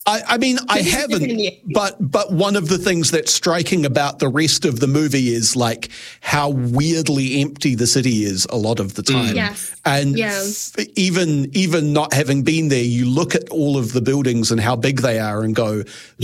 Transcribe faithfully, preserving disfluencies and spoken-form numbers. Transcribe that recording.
I, I mean, I haven't, but but one of the things that's striking about the rest of the movie is like how weirdly empty the city is a lot of the time. Mm. Yes. And yeah. f- even even not having been there, you look at all of the buildings and how big they are and go,